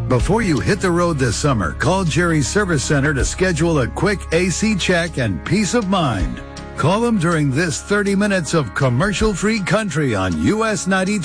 Before you hit the road this summer, call Jerry's Service Center to schedule a quick AC check and peace of mind. Call them during this 30 minutes of commercial-free country on US 92.